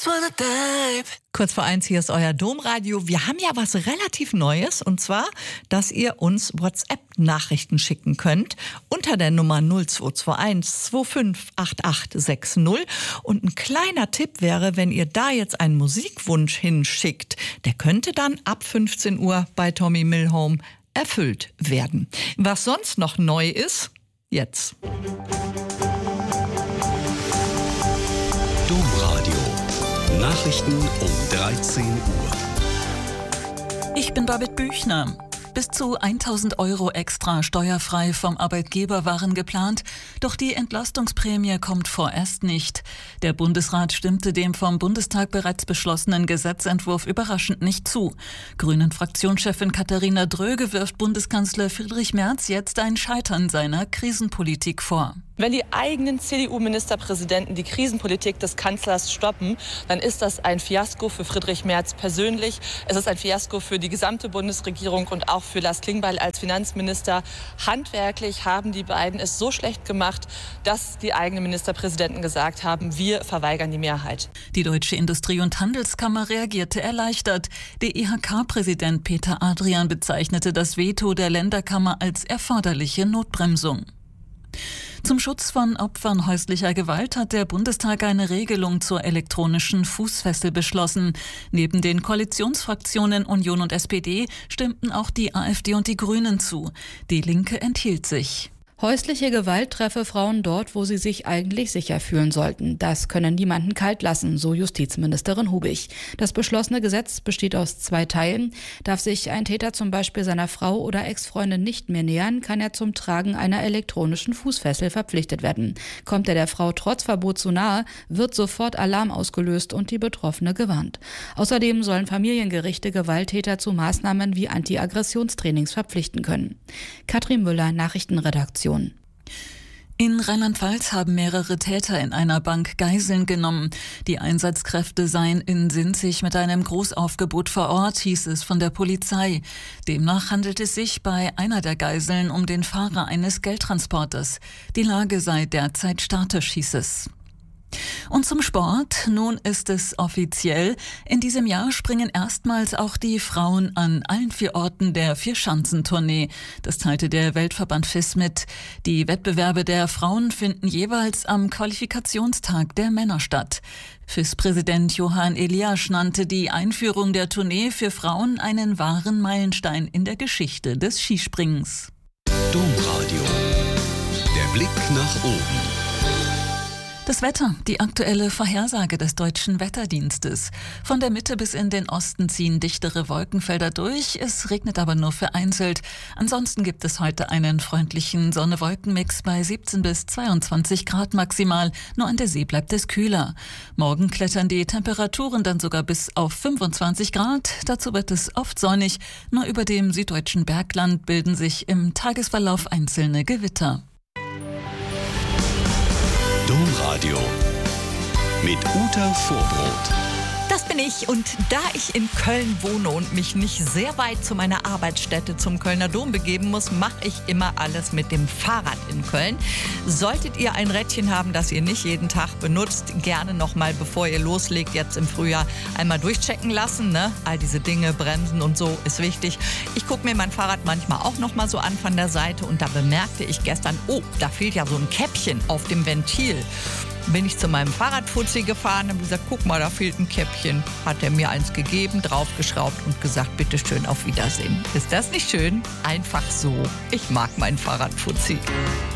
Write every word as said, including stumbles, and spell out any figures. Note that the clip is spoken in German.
just wanna dive. Kurz vor eins, hier ist euer Domradio. Wir haben ja was relativ Neues, und zwar, dass ihr uns WhatsApp-Nachrichten schicken könnt unter der Nummer null zwei zwei eins zwei fünf acht acht sechs null. Und ein kleiner Tipp wäre, wenn ihr da jetzt einen Musikwunsch hinschickt, der könnte dann ab fünfzehn Uhr bei Tommy Milhome erfüllt werden. Was sonst noch neu ist, jetzt. Domradio. Nachrichten um dreizehn Uhr. Ich bin Babette Büchner. Bis zu tausend Euro extra steuerfrei vom Arbeitgeber waren geplant, doch die Entlastungsprämie kommt vorerst nicht. Der Bundesrat stimmte dem vom Bundestag bereits beschlossenen Gesetzentwurf überraschend nicht zu. Grünen-Fraktionschefin Katharina Dröge wirft Bundeskanzler Friedrich Merz jetzt ein Scheitern seiner Krisenpolitik vor. Wenn die eigenen C D U-Ministerpräsidenten die Krisenpolitik des Kanzlers stoppen, dann ist das ein Fiasko für Friedrich Merz persönlich. Es ist ein Fiasko für die gesamte Bundesregierung und auch für Lars Klingbeil als Finanzminister. Handwerklich haben die beiden es so schlecht gemacht, dass die eigenen Ministerpräsidenten gesagt haben, wir verweigern die Mehrheit. Die Deutsche Industrie- und Handelskammer reagierte erleichtert. Der I H K-Präsident Peter Adrian bezeichnete das Veto der Länderkammer als erforderliche Notbremsung. Zum Schutz von Opfern häuslicher Gewalt hat der Bundestag eine Regelung zur elektronischen Fußfessel beschlossen. Neben den Koalitionsfraktionen Union und S P D stimmten auch die AfD und die Grünen zu. Die Linke enthielt sich. Häusliche Gewalt treffe Frauen dort, wo sie sich eigentlich sicher fühlen sollten. Das könne niemanden kalt lassen, so Justizministerin Hubig. Das beschlossene Gesetz besteht aus zwei Teilen. Darf sich ein Täter zum Beispiel seiner Frau oder Ex-Freundin nicht mehr nähern, kann er zum Tragen einer elektronischen Fußfessel verpflichtet werden. Kommt er der Frau trotz Verbot zu nahe, wird sofort Alarm ausgelöst und die Betroffene gewarnt. Außerdem sollen Familiengerichte Gewalttäter zu Maßnahmen wie Anti-Aggressionstrainings verpflichten können. Katrin Müller, Nachrichtenredaktion. In Rheinland-Pfalz haben mehrere Täter in einer Bank Geiseln genommen. Die Einsatzkräfte seien in Sinzig mit einem Großaufgebot vor Ort, hieß es von der Polizei. Demnach handelt es sich bei einer der Geiseln um den Fahrer eines Geldtransporters. Die Lage sei derzeit statisch, hieß es. Und zum Sport. Nun ist es offiziell. In diesem Jahr springen erstmals auch die Frauen an allen vier Orten der Vierschanzentournee. Das teilte der Weltverband F I S mit. Die Wettbewerbe der Frauen finden jeweils am Qualifikationstag der Männer statt. F I S-Präsident Johann Eliasch nannte die Einführung der Tournee für Frauen einen wahren Meilenstein in der Geschichte des Skispringens. Domradio. Der Blick nach oben. Das Wetter, die aktuelle Vorhersage des Deutschen Wetterdienstes. Von der Mitte bis in den Osten ziehen dichtere Wolkenfelder durch. Es regnet aber nur vereinzelt. Ansonsten gibt es heute einen freundlichen Sonne-Wolken-Mix bei siebzehn bis zweiundzwanzig Grad maximal. Nur an der See bleibt es kühler. Morgen klettern die Temperaturen dann sogar bis auf fünfundzwanzig Grad. Dazu wird es oft sonnig. Nur über dem süddeutschen Bergland bilden sich im Tagesverlauf einzelne Gewitter. Domradio mit Uta Vorbrot. Das bin ich, und da ich in Köln wohne und mich nicht sehr weit zu meiner Arbeitsstätte zum Kölner Dom begeben muss, mache ich immer alles mit dem Fahrrad in Köln. Solltet ihr ein Rädchen haben, das ihr nicht jeden Tag benutzt, gerne nochmal, bevor ihr loslegt, jetzt im Frühjahr einmal durchchecken lassen. Ne? All diese Dinge, Bremsen und so, ist wichtig. Ich gucke mir mein Fahrrad manchmal auch nochmal so an von der Seite, und da bemerkte ich gestern, oh, da fehlt ja so ein Käppchen auf dem Ventil. Bin ich zu meinem Fahrradfuzzi gefahren und habe gesagt, guck mal, da fehlt ein Käppchen. Hat er mir eins gegeben, draufgeschraubt und gesagt, bitteschön, auf Wiedersehen. Ist das nicht schön? Einfach so. Ich mag meinen Fahrradfuzzi.